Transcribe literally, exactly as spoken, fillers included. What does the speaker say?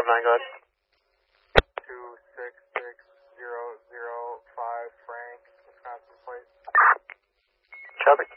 five nine, go ahead. two six six zero zero five Frank, Wisconsin plate. Traffic.